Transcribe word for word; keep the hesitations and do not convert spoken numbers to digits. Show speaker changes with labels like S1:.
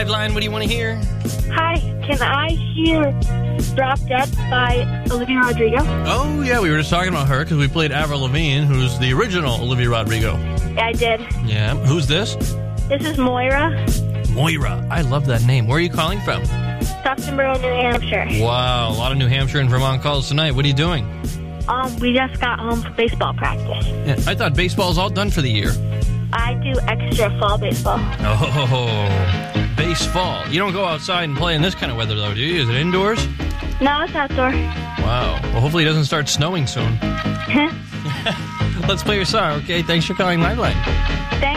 S1: Liveline. What do you want to hear?
S2: Hi, can I hear Drop Dead by Olivia Rodrigo?
S1: Oh, yeah, we were just talking about her because we played Avril Lavigne, who's the original Olivia Rodrigo.
S2: Yeah, I did.
S1: Yeah. Who's this?
S2: This is Moira.
S1: Moira. I love that name. Where are you calling from?
S2: Stocktonboro, New Hampshire.
S1: Wow, a lot of New Hampshire and Vermont calls tonight. What are you doing?
S2: Um, we just got home from baseball practice.
S1: Yeah, I thought baseball's all done for the year.
S2: I do extra fall baseball.
S1: Oh, baseball. You don't go outside and play in this kind of weather, though, do you? Is it indoors?
S2: No, it's outdoor.
S1: Wow. Well, hopefully it doesn't start snowing soon. Let's play your song, okay? Thanks for calling Liveline.